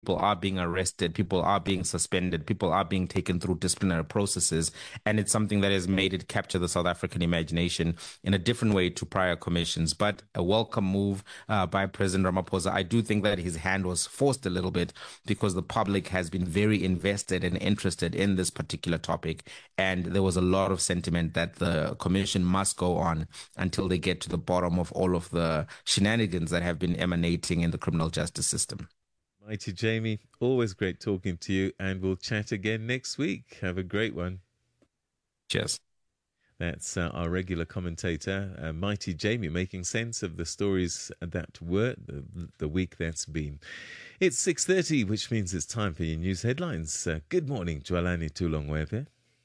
people are being arrested, people are being suspended, people are being taken through disciplinary processes. And it's something that has made it capture the South African imagination in a different way to prior commissions. But a welcome move by President Ramaphosa. I do think that his hand was forced a little bit because the public has been very invested and interested in this particular topic. And there was a lot of sentiment that the commission must go on until they get to the bottom of all of the shenanigans that have been emanating in the criminal justice system. Mighty Jamie, always great talking to you, and we'll chat again next week. Have a great one. Cheers. That's our regular commentator, Mighty Jamie, making sense of the stories that were the week that's been. It's 6:30, which means it's time for your news headlines. Good morning, Jwalani Tulongwepe.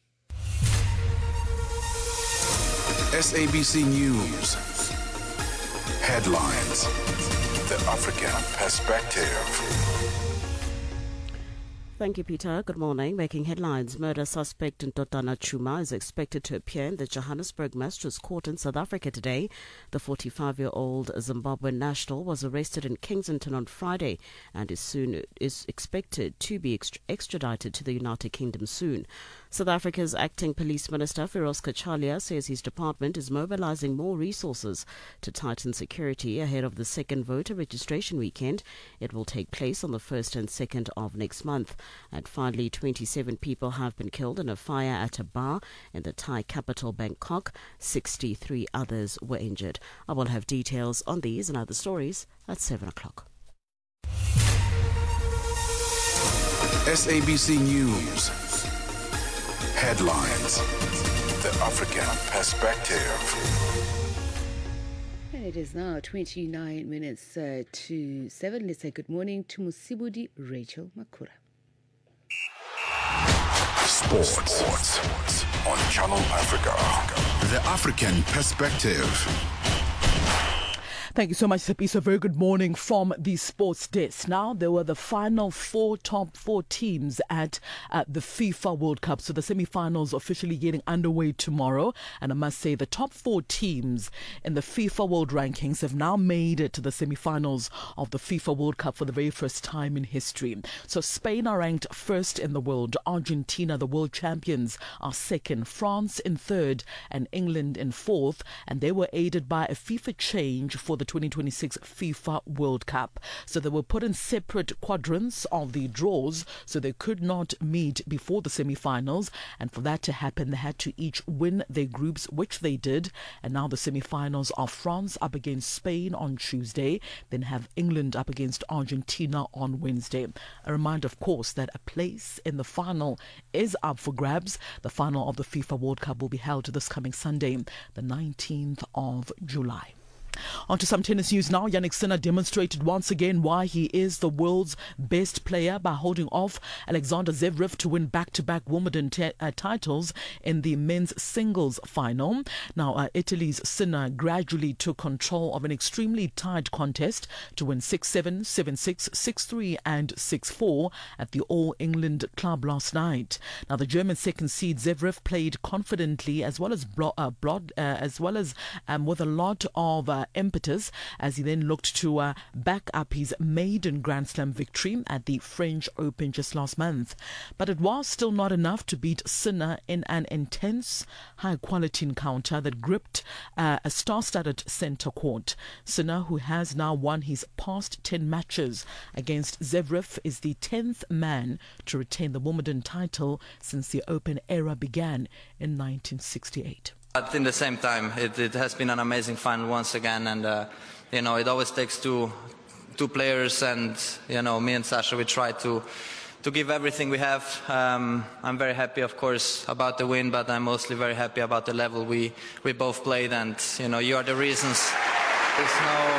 SABC News. Headlines. The African Perspective. Thank you, Peter. Good morning. Making headlines. Murder suspect Ntotana Chuma is expected to appear in the Johannesburg Magistrates Court in South Africa today. The 45-year-old Zimbabwean national was arrested in Kensington on Friday and is expected to be extradited to the United Kingdom soon. South Africa's acting police minister, Firoz Kachalia, says his department is mobilizing more resources to tighten security ahead of the second voter registration weekend. It will take place on the 1st and 2nd of next month. And finally, 27 people have been killed in a fire at a bar in the Thai capital, Bangkok. 63 others were injured. I will have details on these and other stories at 7 o'clock. SABC News. Headlines. The African Perspective. And it is now 29 minutes to 7. Let's say good morning to Musibudi Rachel Makura. Sports on Channel Africa. The African Perspective. Thank you so much, Sapisa. Very good morning from the sports desk. Now, there were the final top four teams at the FIFA World Cup. So the semi-finals officially getting underway tomorrow. And I must say, the top 4 teams in the FIFA World Rankings have now made it to the semi-finals of the FIFA World Cup for the very first time in history. So Spain are ranked first in the world. Argentina, the world champions, are second. France in third and England in fourth. And they were aided by a FIFA change for the 2026 FIFA World Cup. So they were put in separate quadrants of the draws, so they could not meet before the semi-finals. And for that to happen, they had to each win their groups, which they did. And now the semi-finals are France up against Spain on Tuesday, then have England up against Argentina on Wednesday. A reminder, of course, that a place in the final is up for grabs. The final of the FIFA World Cup will be held this coming Sunday, the 19th of July. On to some tennis news now. Jannik Sinner demonstrated once again why he is the world's best player by holding off Alexander Zverev to win back-to-back Wimbledon titles in the men's singles final. Now, Italy's Sinner gradually took control of an extremely tight contest to win 6-7, 7-6, 6-3 and 6-4 at the All England Club last night. Now, the German second seed Zverev played confidently as well as with a lot of impetus as he then looked to back up his maiden Grand Slam victory at the French Open just last month. But it was still not enough to beat Sinner in an intense, high-quality encounter that gripped a star-studded centre court. Sinner, who has now won his past 10 matches against Zverev, is the 10th man to retain the Wimbledon title since the Open era began in 1968. But in the same time, it has been an amazing final once again, and it always takes two players, and me and Sasha, we try to give everything we have. I'm very happy, of course, about the win, but I'm mostly very happy about the level we both played, and you are the reasons.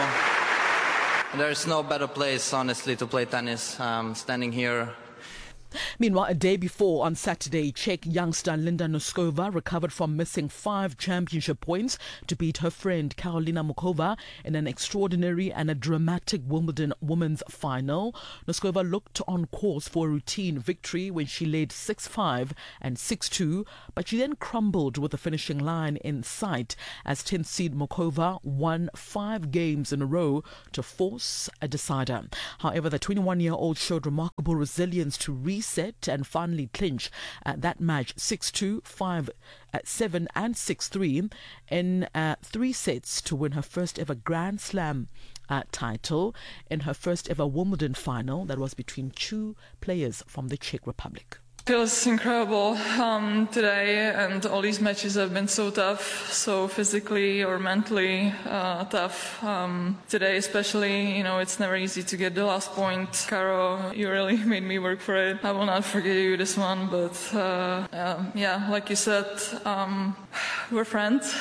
There's no better place, honestly, to play tennis. Standing here Meanwhile, a day before, on Saturday, Czech youngster Linda Noskova recovered from missing 5 championship points to beat her friend Karolina Muchova in an extraordinary and a dramatic Wimbledon women's final. Noskova looked on course for a routine victory when she led 6-5 and 6-2, but she then crumbled with the finishing line in sight as 10th seed Muchova won 5 games in a row to force a decider. However, the 21-year-old showed remarkable resilience to reset and finally clinch that match 6-2, 5-7 and 6-3 in 3 sets to win her first ever Grand Slam title in her first ever Wimbledon final that was between 2 players from the Czech Republic. Feels incredible today, and all these matches have been so tough, so physically or mentally tough. Today especially, it's never easy to get the last point. Caro, you really made me work for it. I will not forget you this one, but like you said, we're friends.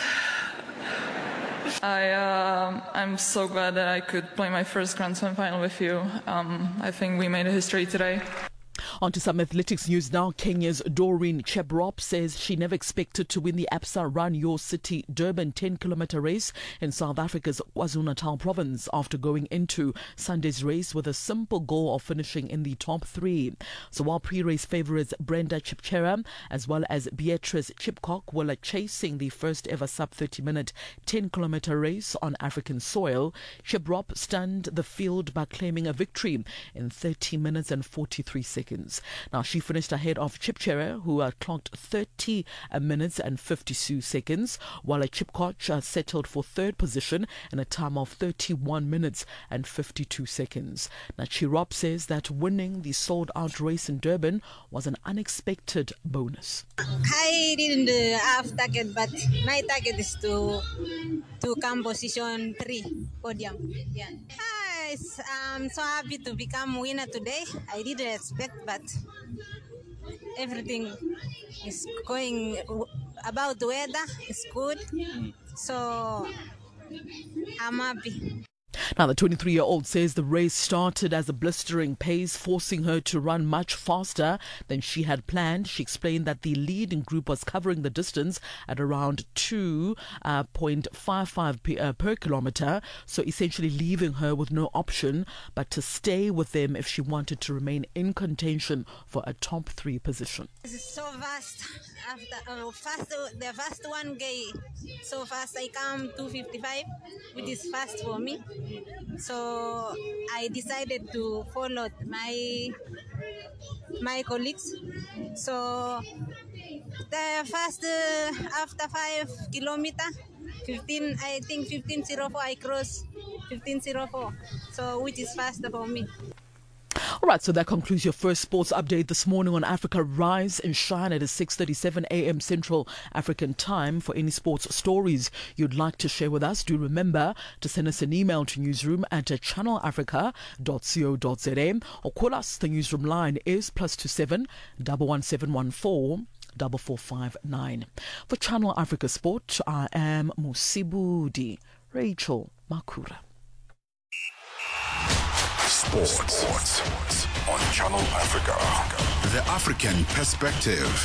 I'm so glad that I could play my first Grand Slam final with you. I think we made a history today. On to some athletics news now. Kenya's Doreen Cheprop says she never expected to win the ABSA Run Your City Durban 10-kilometer race in South Africa's KwaZulu-Natal province after going into Sunday's race with a simple goal of finishing in the top 3. So while pre-race favourites Brenda Chipchera as well as Beatrice Chipcock were chasing the first ever sub-30-minute 10-kilometer race on African soil, Cheprop stunned the field by claiming a victory in 30 minutes and 43 seconds. Now, she finished ahead of Chipchera, who clocked 30 minutes and 52 seconds, while Chipcock settled for 3rd position in a time of 31 minutes and 52 seconds. Now, Chirop says that winning the sold-out race in Durban was an unexpected bonus. I didn't have target, but my target is to come position 3 podium. Yeah. I'm so happy to become winner today. I didn't expect, but everything is going about the weather. It's good, so I'm happy. Now, the 23-year-old says the race started as a blistering pace, forcing her to run much faster than she had planned. She explained that the leading group was covering the distance at around 2.55 per kilometer, so essentially leaving her with no option but to stay with them if she wanted to remain in contention for a top 3 position. This is so fast. The first one gay so fast. I come 2:55, which is fast for me. So I decided to follow my colleagues. So the first after 5 kilometer, 15:04 I cross 15:04. So which is faster for me. All right, so that concludes your first sports update this morning on Africa Rise and Shine. It is 6:37 a.m. Central African Time. For any sports stories you'd like to share with us, do remember to send us an email to newsroom@channelafrica.co.za or call us. The newsroom line is +27 11714 4459. For Channel Africa Sport, I am Musibudi Rachel Makura. Sports on Channel Africa. The African Perspective.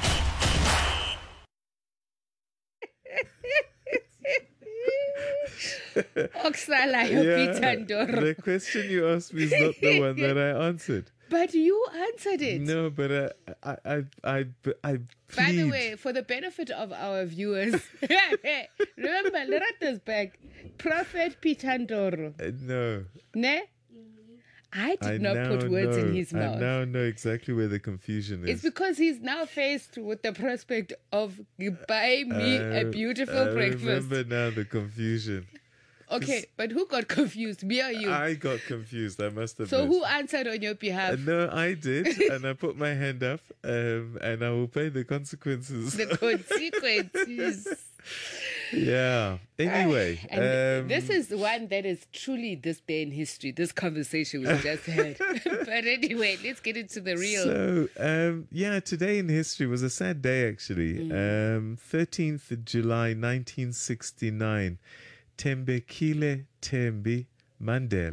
Oksala, Peter Ndoro. The question you asked me is not the one that I answered. But you answered it. No, but I By the way, for the benefit of our viewers, remember, Lerato's back. Prophet Peter Ndoro. No. Ne? I did not put words in his mouth. I now know exactly where the confusion is. It's because he's now faced with the prospect of buy me a beautiful breakfast. I remember now the confusion. Okay, but who got confused, me or you? I got confused, I must have. So who answered on your behalf? No, I did, and I put my hand up, and I will pay the consequences. The consequences. Yeah. Anyway. This is one that is truly this day in history, this conversation we just had. But anyway, let's get into the real. So, today in history was a sad day, actually. 13th July, 1969. Thembekile Thembi Mandela,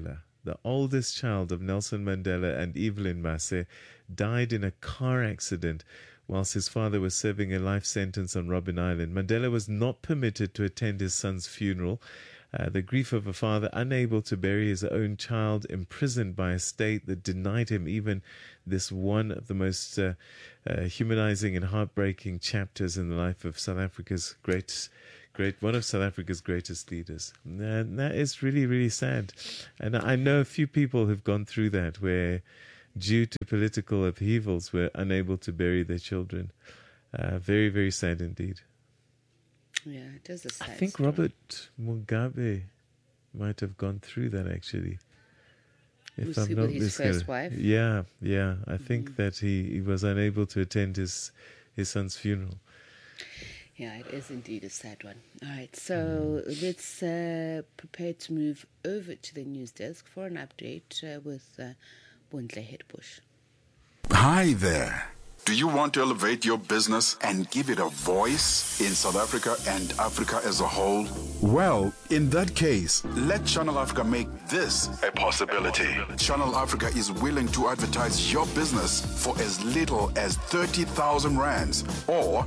the oldest child of Nelson Mandela and Evelyn Masse, died in a car accident whilst his father was serving a life sentence on Robben Island. Mandela was not permitted to attend his son's funeral. The grief of a father unable to bury his own child, imprisoned by a state that denied him even this one of the most humanizing and heartbreaking chapters in the life of South Africa's one of South Africa's greatest leaders. And that is really, really sad. And I know a few people who've gone through that, where due to political upheavals were unable to bury their children. Very, very sad indeed. Yeah, it is a sad I think story. Robert Mugabe might have gone through that, actually. With his first wife? Yeah. I think that he was unable to attend his son's funeral. Yeah, it is indeed a sad one. All right, so let's prepare to move over to the news desk for an update with Bontle Hedbush. Hi there. Do you want to elevate your business and give it a voice in South Africa and Africa as a whole? Well, in that case, let Channel Africa make this a possibility. Channel Africa is willing to advertise your business for as little as 30,000 rands or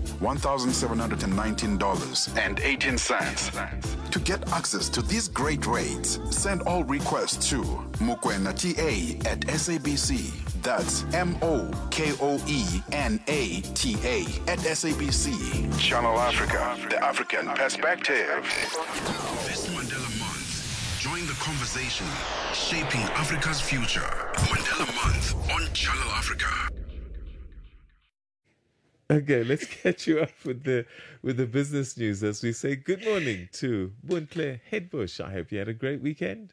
$1,719.18. To get access to these great rates, send all requests to mokoenata@SABC. That's MOKOENATA@SABC. Channel Africa, the African perspective. This Mandela Month, join the conversation, shaping Africa's future. Mandela Month on Channel Africa. Okay, let's catch you up with the business news as we say good morning to Bontle Hedbush. I hope you had a great weekend.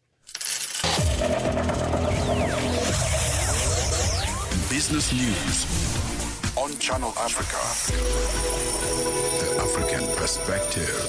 Business news on Channel Africa. The African perspective.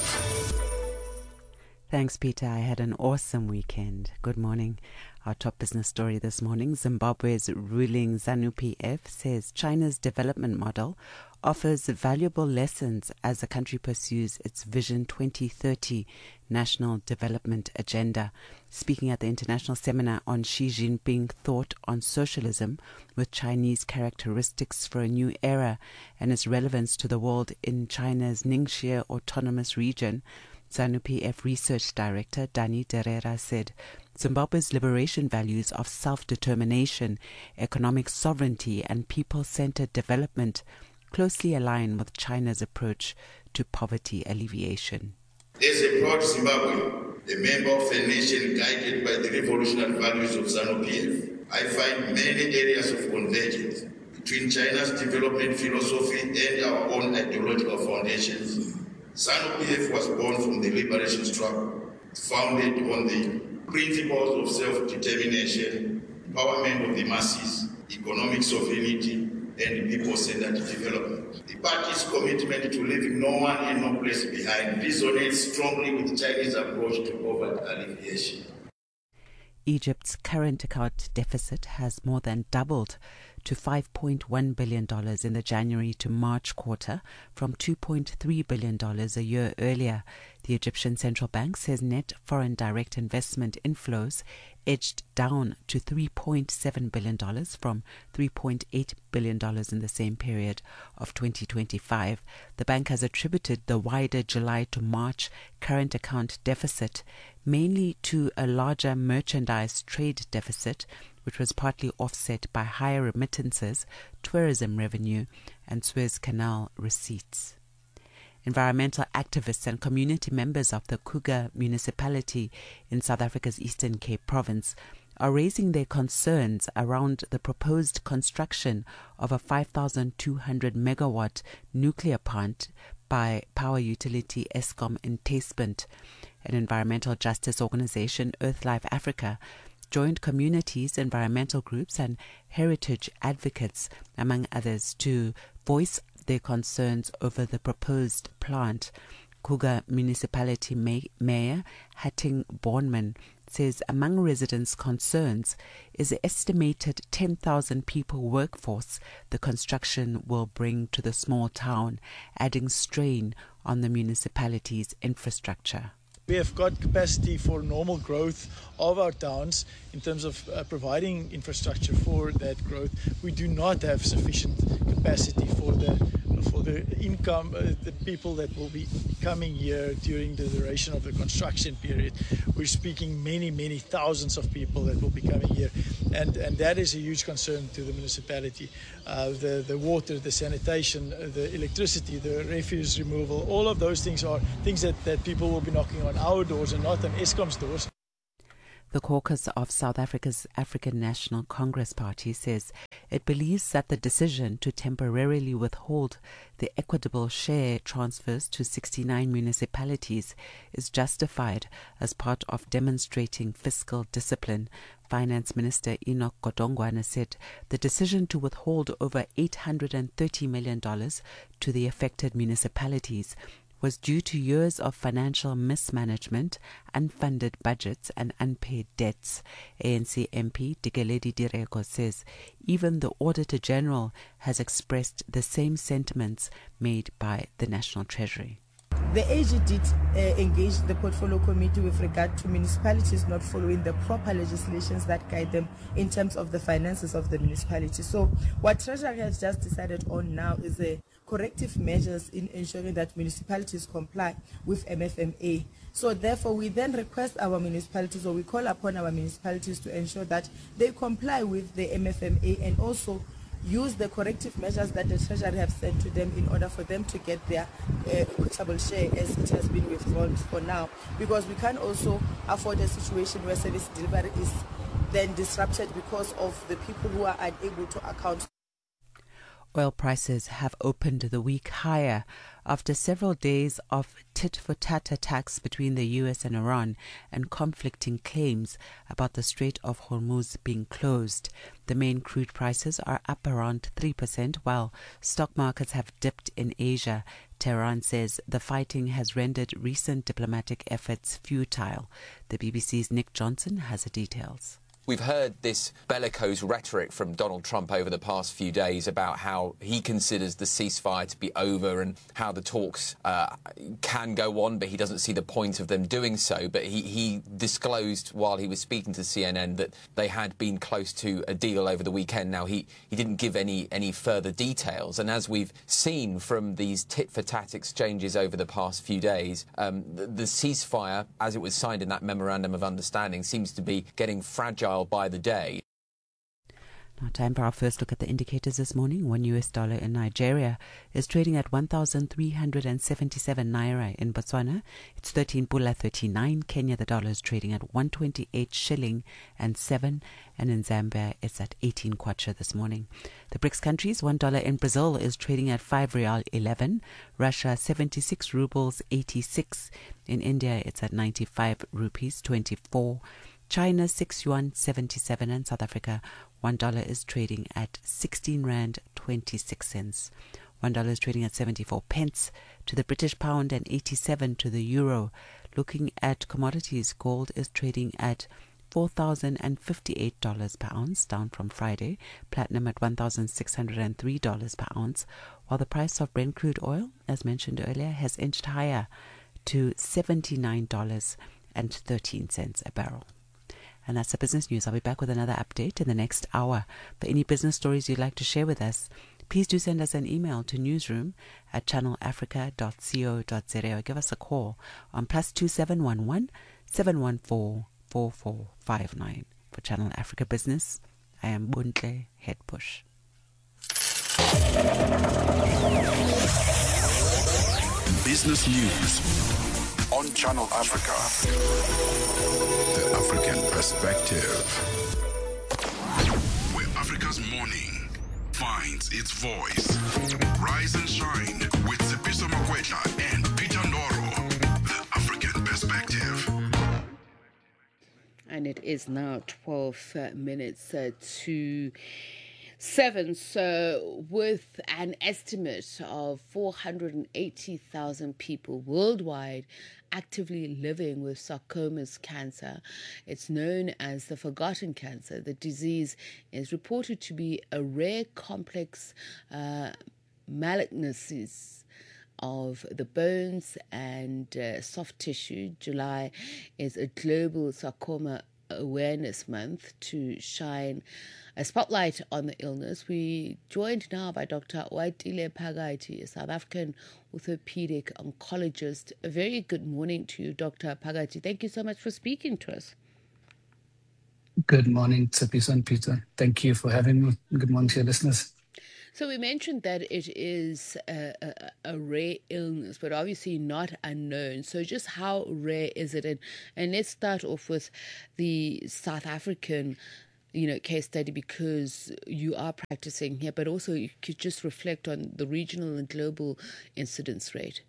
Thanks, Peter. I had an awesome weekend. Good morning. Our top business story this morning, Zimbabwe's ruling ZANU-PF says China's development model offers valuable lessons as the country pursues its Vision 2030 national development agenda. Speaking at the international seminar on Xi Jinping Thought on Socialism with Chinese Characteristics for a New Era and its relevance to the world in China's Ningxia Autonomous Region, ZANU-PF Research Director Dani Derera said Zimbabwe's liberation values of self-determination, economic sovereignty and people-centered development closely align with China's approach to poverty alleviation. As a proud Zimbabwean, a member of a nation guided by the revolutionary values of ZANU-PF, I find many areas of convergence between China's development philosophy and our own ideological foundations. ZANU-PF was born from the liberation struggle, founded on the principles of self-determination, empowerment of the masses, economic sovereignty, and people-centered development. The party's commitment to leaving no one and no place behind resonates strongly with the Chinese approach to poverty alleviation. Egypt's current account deficit has more than doubled to $5.1 billion in the January to March quarter from $2.3 billion a year earlier. The Egyptian Central Bank says net foreign direct investment inflows edged down to $3.7 billion from $3.8 billion in the same period of 2025. The bank has attributed the wider July to March current account deficit mainly to a larger merchandise trade deficit, which was partly offset by higher remittances, tourism revenue, and Suez Canal receipts. Environmental activists and community members of the Kruger municipality in South Africa's Eastern Cape province are raising their concerns around the proposed construction of a 5,200 megawatt nuclear plant by power utility Eskom in Tastepunt. An environmental justice organization, Earthlife Africa, joined communities, environmental groups and heritage advocates, among others, to voice their concerns over the proposed plant. Kruger Municipality Mayor Hatting Bornman says among residents' concerns is the estimated 10,000 people workforce the construction will bring to the small town, adding strain on the municipality's infrastructure. We have got capacity for normal growth of our towns in terms of providing infrastructure for that growth. We do not have sufficient capacity for the income, the people that will be coming here during the duration of the construction period. We're speaking many thousands of people that will be coming here, and that is a huge concern to the municipality. The water, the sanitation, the electricity, the refuse removal, all of those things are things that people will be knocking on our doors and not on Eskom's doors. The caucus of South Africa's African National Congress Party says it believes that the decision to temporarily withhold the equitable share transfers to 69 municipalities is justified as part of demonstrating fiscal discipline. Finance Minister Enoch Godongwana said the decision to withhold over $830 million to the affected municipalities was due to years of financial mismanagement, unfunded budgets and unpaid debts. ANC MP Dikeledi Direko says even the Auditor General has expressed the same sentiments made by the National Treasury. The AG did engage the Portfolio Committee with regard to municipalities not following the proper legislations that guide them in terms of the finances of the municipality. So what Treasury has just decided on now is a corrective measures in ensuring that municipalities comply with MFMA. So therefore, we then request our municipalities, or we call upon our municipalities to ensure that they comply with the MFMA and also use the corrective measures that the Treasury have sent to them in order for them to get their equitable share as it has been withdrawn for now. Because we can also afford a situation where service delivery is then disrupted because of the people who are unable to account. Oil prices have opened the week higher after several days of tit-for-tat attacks between the US and Iran and conflicting claims about the Strait of Hormuz being closed. The main crude prices are up around 3%, while stock markets have dipped in Asia. Tehran says the fighting has rendered recent diplomatic efforts futile. The BBC's Nick Johnson has the details. We've heard this bellicose rhetoric from Donald Trump over the past few days about how he considers the ceasefire to be over and how the talks can go on, but he doesn't see the point of them doing so. But he disclosed while he was speaking to CNN that they had been close to a deal over the weekend. Now, he didn't give any further details. And as we've seen from these tit-for-tat exchanges over the past few days, the ceasefire, as it was signed in that memorandum of understanding, seems to be getting fragile by the day. Now, time for our first look at the indicators this morning. $1 in Nigeria is trading at 1,377 naira. In Botswana, it's 13 pula 39. Kenya, the dollar is trading at 128 shilling and 7. And in Zambia, it's at 18 kwacha this morning. The BRICS countries, $1 in Brazil is trading at 5 real 11. Russia, 76 rubles 86. In India, it's at 95 rupees 24. China, 6 yuan 77, and South Africa, $1 is trading at 16 rand 26 cents. $1 is trading at 74 pence to the British pound and 87 to the euro. Looking at commodities, gold is trading at $4,058 per ounce, down from Friday. Platinum at $1,603 per ounce, while the price of Brent crude oil, as mentioned earlier, has inched higher to $79.13 a barrel. And that's the business news. I'll be back with another update in the next hour. For any business stories you'd like to share with us, please do send us an email to newsroom@channelafrica.co.za or give us a call on +2711 714 4459. For Channel Africa Business, I am Buntle Headbush. Business News on Channel Africa. The African Perspective. Where Africa's morning finds its voice. Rise and shine with Sipiso Makwetla and Peter Ndoro. The African Perspective. And it is now 12 minutes to 7. So with an estimate of 480,000 people worldwide actively living with sarcomas cancer, it's known as the forgotten cancer. The disease is reported to be a rare complex malignancies of the bones and soft tissue. July is a global sarcoma awareness month to shine a spotlight on the illness. We joined now by Dr. Waitile Phakathi, a South African orthopedic oncologist. A very good morning to you, Dr. Phakathi. Thank you so much for speaking to us. Good morning, Tsepiso and Peter. Thank you for having me. Good morning to your listeners. So we mentioned that it is a rare illness, but obviously not unknown. So just how rare is it? And let's start off with the South African, case study, because you are practicing here, but also you could just reflect on the regional and global incidence rate.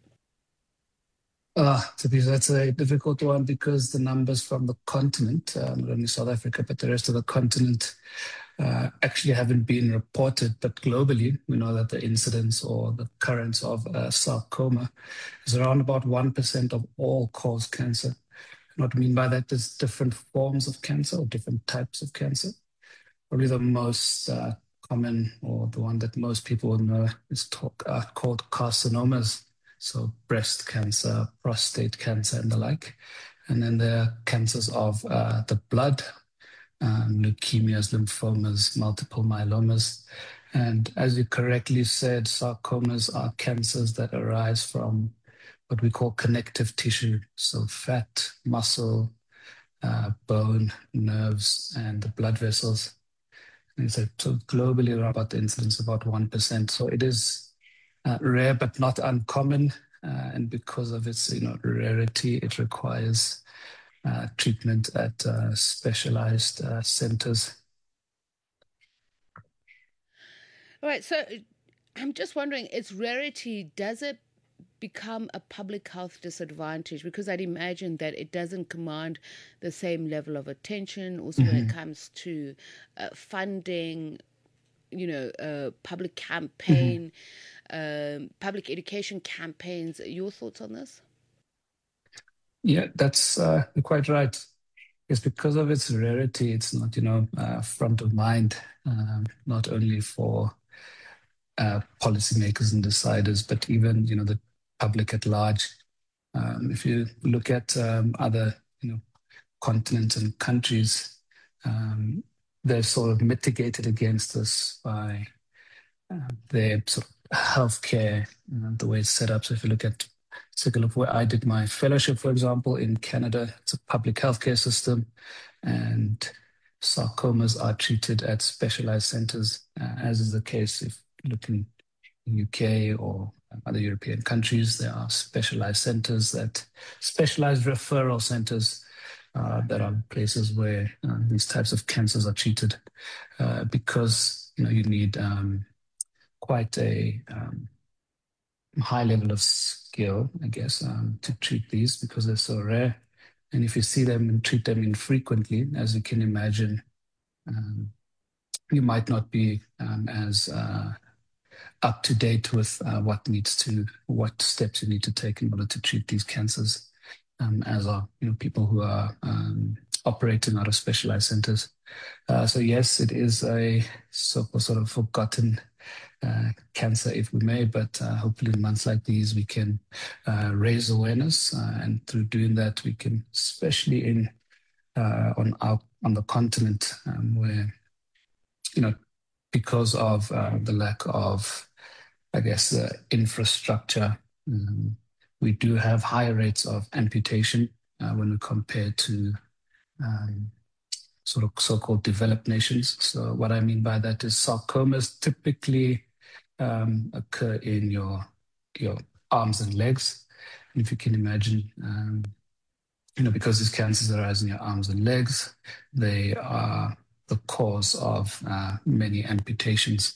That's a difficult one because the numbers from the continent, not only South Africa, but the rest of the continent, actually haven't been reported. But globally, we know that the incidence or the occurrence of sarcoma is around about 1% of all cause cancer. And what I mean by that is different forms of cancer or different types of cancer. Probably the most common, or the one that most people know, is called carcinomas. So breast cancer, prostate cancer, and the like. And then there are cancers of the blood, leukemias, lymphomas, multiple myelomas. And as you correctly said, sarcomas are cancers that arise from what we call connective tissue. So fat, muscle, bone, nerves, and the blood vessels. And so globally, about the incidence about 1%. So it is rare but not uncommon, and because of its rarity, it requires treatment at specialized centers. All right, so I'm just wondering, its rarity, does it become a public health disadvantage? Because I'd imagine that it doesn't command the same level of attention. Also, when it comes to funding, public campaign, public education campaigns. Your thoughts on this? Yeah, that's quite right. It's because of its rarity, it's not, front of mind, not only for policymakers and deciders, but even, the public at large. If you look at other, continents and countries, they've sort of mitigated against this by their sort of healthcare, the way it's set up. So if you look at circle of where I did my fellowship, for example, in Canada, it's a public healthcare system, and sarcomas are treated at specialized centers, as is the case if you look in the UK or other European countries. There are specialized centers, specialized referral centers that are places where these types of cancers are treated, because you need quite a high level of skill, I guess, to treat these because they're so rare. And if you see them and treat them infrequently, as you can imagine, you might not be as up to date with what steps you need to take in order to treat these cancers, as are people who are operating out of specialized centers. So yes, it is a sort of forgotten cancer, if we may, but hopefully in months like these we can raise awareness, and through doing that we can, especially on the continent, where because of the lack of, I guess, infrastructure, we do have higher rates of amputation when we compare to sort of so-called developed nations. So what I mean by that is sarcomas typically occur in your arms and legs. And if you can imagine, because these cancers arise in your arms and legs, they are the cause of many amputations.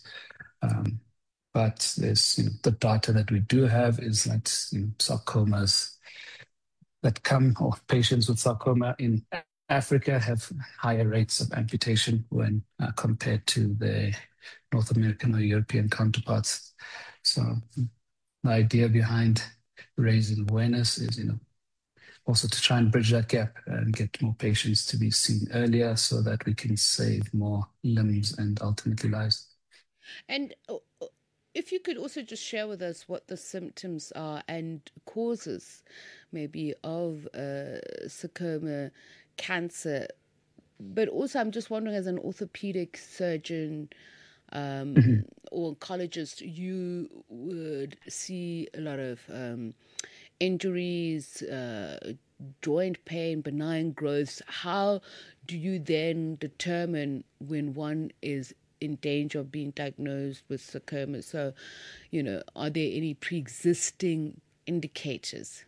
But there's the data that we do have is that sarcomas that come, or patients with sarcoma in Africa have higher rates of amputation when compared to their North American or European counterparts. So the idea behind raising awareness is, also to try and bridge that gap and get more patients to be seen earlier so that we can save more limbs and ultimately lives. And if you could also just share with us what the symptoms are and causes maybe of sarcoma cancer. But also I'm just wondering, as an orthopedic surgeon or oncologist, you would see a lot of injuries, joint pain, benign growths. How do you then determine when one is in danger of being diagnosed with sarcoma? So, are there any pre-existing indicators?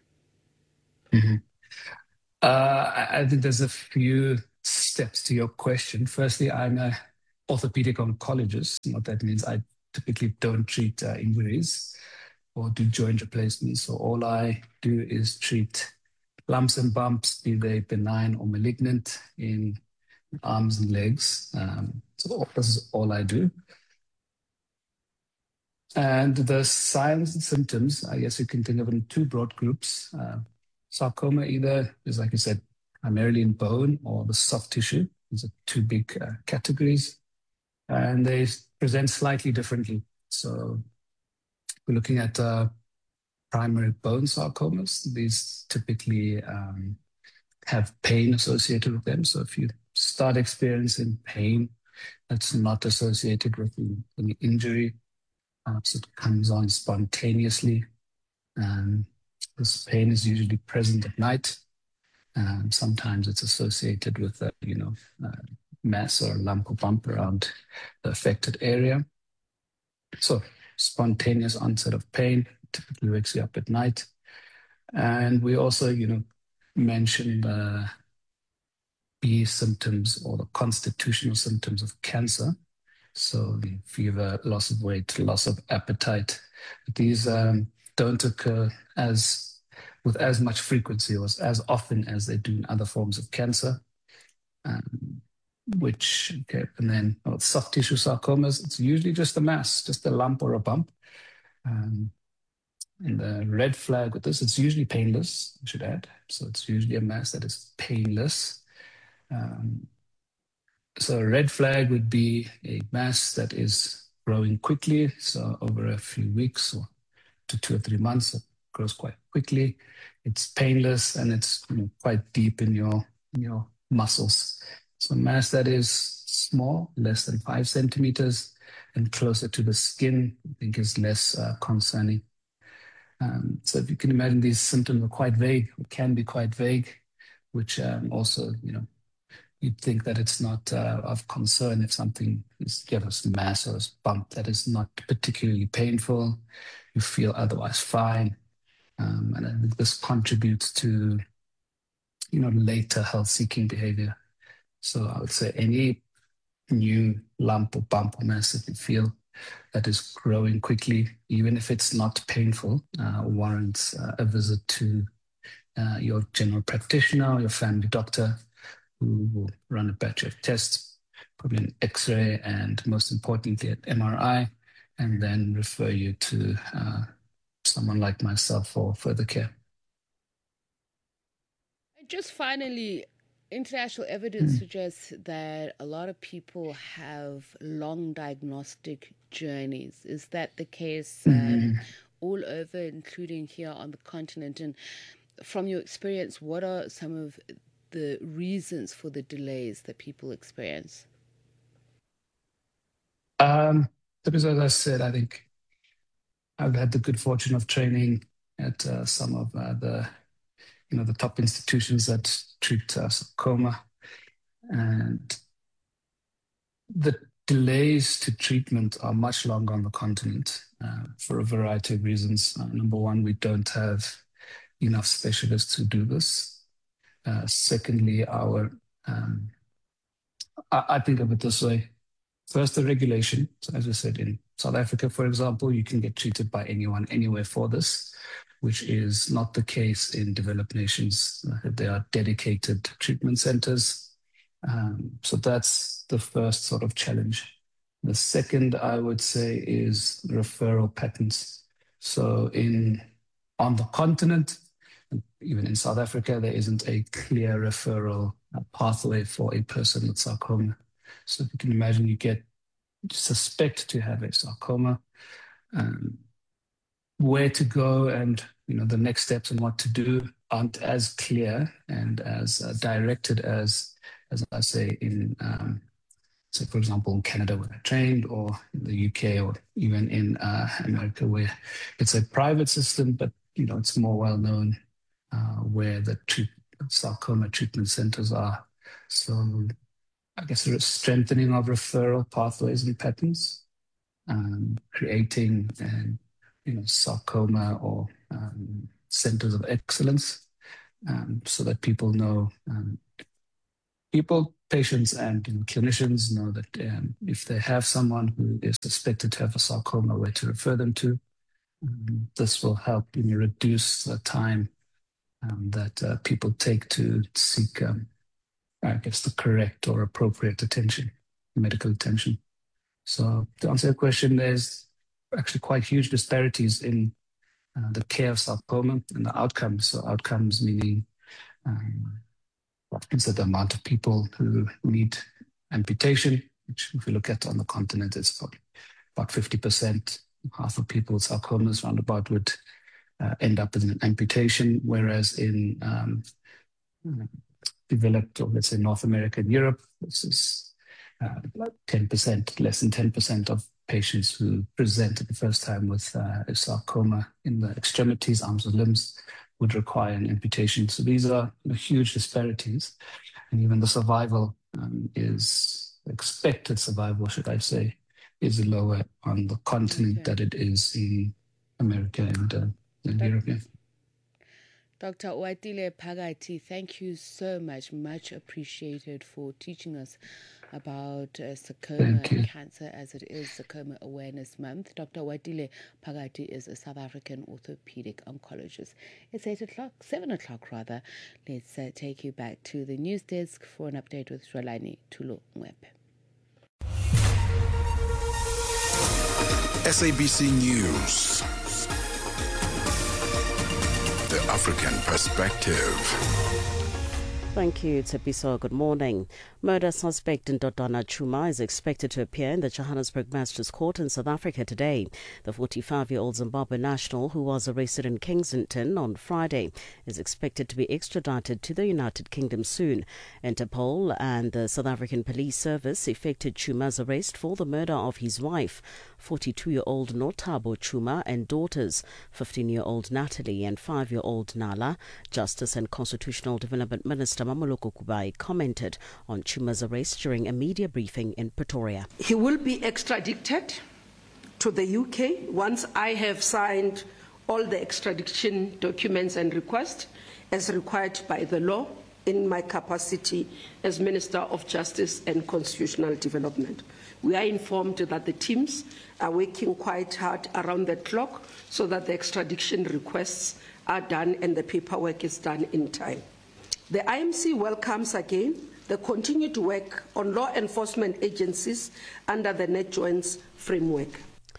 I think there's a few steps to your question. Firstly, I'm an orthopedic oncologist. What that means, I typically don't treat injuries or do joint replacements. So all I do is treat lumps and bumps, be they benign or malignant, in arms and legs. So this is all I do. And the signs and symptoms, I guess you can think of in two broad groups. Sarcoma either is, like you said, primarily in bone or the soft tissue. These are two big categories. And they present slightly differently. So we're looking at primary bone sarcomas. These typically have pain associated with them. So if you start experiencing pain that's not associated with any injury, so it comes on spontaneously. This pain is usually present at night. Sometimes it's associated with a mass or lump or bump around the affected area. So spontaneous onset of pain typically wakes you up at night. And we also, mentioned B symptoms or the constitutional symptoms of cancer. So the fever, loss of weight, loss of appetite. These don't occur with as much frequency or as often as they do in other forms of cancer. And then soft tissue sarcomas, it's usually just a mass, just a lump or a bump. And the red flag with this, it's usually painless, I should add. So it's usually a mass that is painless. So a red flag would be a mass that is growing quickly. So over a few weeks or to 2 or 3 months, it grows quite quickly. It's painless and it's quite deep in your muscles. So a mass that is small, less than 5 centimeters, and closer to the skin, I think is less concerning. So if you can imagine, these symptoms are quite vague, or can be quite vague, which also, you'd think that it's not of concern if something is a mass or a bump that is not particularly painful. You feel otherwise fine. And I think this contributes to, later health-seeking behavior. So I would say any new lump or bump or mass that you feel that is growing quickly, even if it's not painful, warrants a visit to your general practitioner or your family doctor, who will run a batch of tests, probably an X-ray, and most importantly, an MRI, and then refer you to someone like myself for further care. Just finally, international evidence suggests that a lot of people have long diagnostic journeys. Is that the case all over, including here on the continent? And from your experience, what are some of the reasons for the delays that people experience? Because as I said, I think I've had the good fortune of training at some of the top institutions that treat sarcoma, and the delays to treatment are much longer on the continent for a variety of reasons. Number one, we don't have enough specialists who do this. Secondly, I think of it this way. First, the regulation. So as I said, in South Africa, for example, you can get treated by anyone, anywhere for this, which is not the case in developed nations. There are dedicated treatment centers. So that's the first sort of challenge. The second, I would say, is referral patterns. So on the continent, even in South Africa, there isn't a clear referral pathway for a person with sarcoma. So if you can imagine, you suspect to have a sarcoma, where to go and the next steps and what to do aren't as clear and as directed as I say in so for example in Canada where I trained, or in the UK, or even in America where it's a private system, but it's more well known where the sarcoma treatment centers are. So I guess there is strengthening of referral pathways and patterns, creating sarcoma or centers of excellence, so that people know, patients and clinicians know that if they have someone who is suspected to have a sarcoma, where to refer them to. This will help reduce the time that people take to seek, I guess, the correct or appropriate attention, medical attention. So to answer your question, there's actually quite huge disparities in the care of sarcoma and the outcomes. So outcomes meaning the amount of people who need amputation, which if you look at on the continent, it's about 50%. Half of people with sarcomas roundabout would end up with an amputation, whereas in developed, or let's say North America and Europe, this is 10%, less than 10% of patients who present at the first time with a sarcoma in the extremities, arms or limbs, would require an amputation. So these are huge disparities, and even the survival expected survival, should I say, is lower on the continent than it is in America and Europe. Dr. Oatile Phakathi, thank you so much. Much appreciated for teaching us about sarcoma cancer, as it is Sarcoma Awareness Month. Dr. Oatile Phakathi is a South African orthopedic oncologist. It's 7 o'clock rather. Let's take you back to the news desk for an update with Jwalani Tulo Mwepe. SABC News. The African Perspective. Thank you, Tsepiso. Good morning. Murder suspect Ndodana Chuma is expected to appear in the Johannesburg Magistrates Court in South Africa today. The 45-year-old Zimbabwe national, who was arrested in Kensington on Friday, is expected to be extradited to the United Kingdom soon. Interpol and the South African Police Service effected Chuma's arrest for the murder of his wife, 42-year-old Notabo Chuma, and daughters, 15-year-old Natalie and 5-year-old Nala. Justice and Constitutional Development Minister Mamoloko Kubai commented on Chuma's arrest during a media briefing in Pretoria. He will be extradited to the UK once I have signed all the extradition documents and requests as required by the law in my capacity as Minister of Justice and Constitutional Development. We are informed that the teams are working quite hard around the clock so that the extradition requests are done and the paperwork is done in time. The IMC welcomes again the continued work on law enforcement agencies under the NetJoins framework.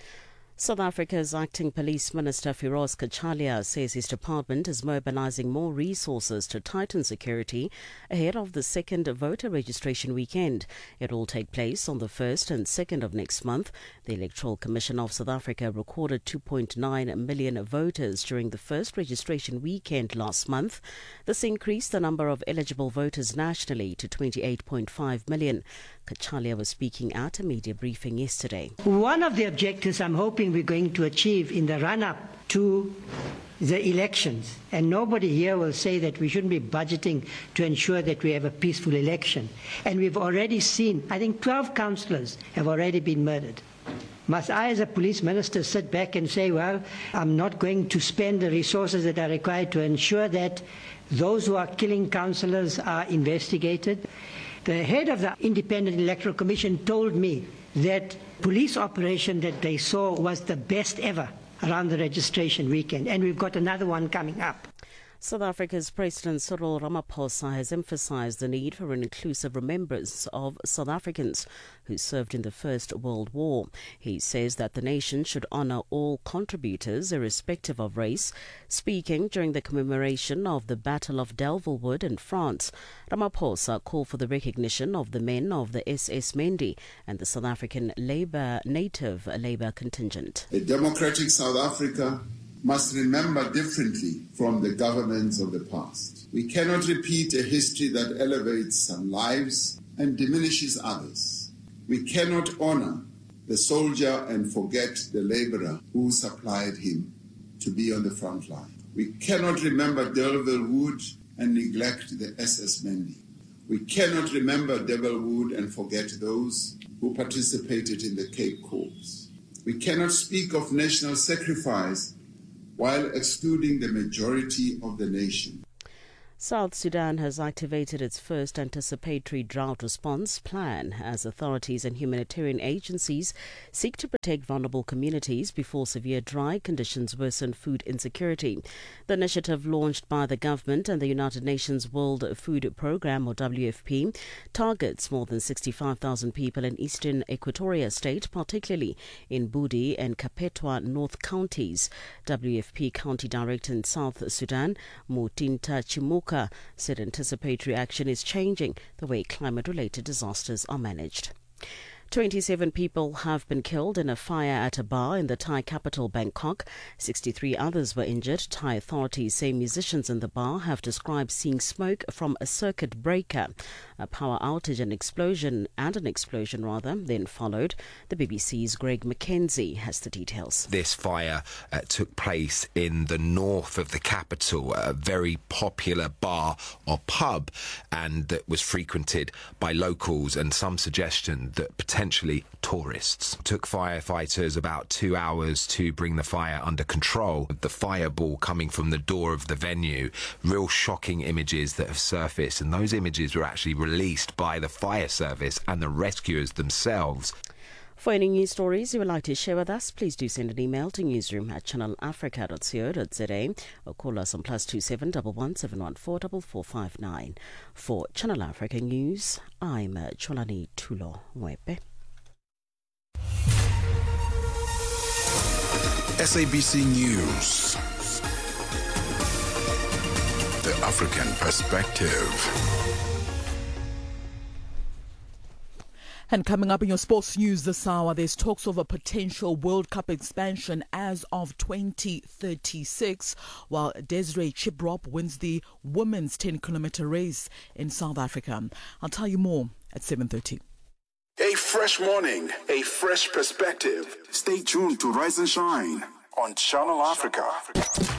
South Africa's acting police minister Firoz Kachalia says his department is mobilizing more resources to tighten security ahead of the second voter registration weekend. It will take place on the 1st and 2nd of next month. The Electoral Commission of South Africa recorded 2.9 million voters during the first registration weekend last month. This increased the number of eligible voters nationally to 28.5 million. Kachalia was speaking at a media briefing yesterday. One of the objectives I'm hoping we're going to achieve in the run-up to the elections, and nobody here will say that we shouldn't be budgeting to ensure that we have a peaceful election. And we've already seen, I think 12 councillors have already been murdered. Must I as a police minister sit back and say, well, I'm not going to spend the resources that are required to ensure that those who are killing councillors are investigated? The head of the Independent Electoral Commission told me that police operation that they saw was the best ever around the registration weekend, and we've got another one coming up. South Africa's President Cyril Ramaphosa has emphasized the need for an inclusive remembrance of South Africans who served in the First World War. He says that the nation should honor all contributors irrespective of race. Speaking during the commemoration of the Battle of Delville Wood in France, Ramaphosa called for the recognition of the men of the SS Mendi and the South African Native Labour contingent. A democratic South Africa must remember differently from the governments of the past. We cannot repeat a history that elevates some lives and diminishes others. We cannot honor the soldier and forget the laborer who supplied him to be on the front line. We cannot remember Delville Wood and neglect the SS Mendi. We cannot remember Delville Wood and forget those who participated in the Cape Corps. We cannot speak of national sacrifice while excluding the majority of the nation. South Sudan has activated its first anticipatory drought response plan as authorities and humanitarian agencies seek to protect vulnerable communities before severe dry conditions worsen food insecurity. The initiative, launched by the government and the United Nations World Food Programme, or WFP, targets more than 65,000 people in eastern Equatoria State, particularly in Budi and Kapetwa North counties. WFP County Director in South Sudan, Mutinta Chimuka, said anticipatory action is changing the way climate-related disasters are managed. 27 people have been killed in a fire at a bar in the Thai capital, Bangkok. 63 others were injured. Thai authorities say musicians in the bar have described seeing smoke from a circuit breaker. A power outage and an explosion then followed. The BBC's Greg McKenzie has the details. This fire took place in the north of the capital, a very popular bar or pub, and that was frequented by locals, and some suggestion that potentially tourists. It took firefighters about 2 hours to bring the fire under control. The fireball coming from the door of the venue, real shocking images that have surfaced, and those images were actually released by the fire service and the rescuers themselves. For any news stories you would like to share with us, please do send an email to newsroom@channelafrica.co.za or call us on +27 11 714 4459. For Channel Africa News, I'm Cholani Tulo Mwepe. SABC News. The African Perspective. And coming up in your sports news this hour, there's talks of a potential World Cup expansion as of 2036, while Desiree Chiprop wins the women's 10-kilometer race in South Africa. I'll tell you more at 7:30. A fresh morning, a fresh perspective. Stay tuned to Rise and Shine on Channel Africa.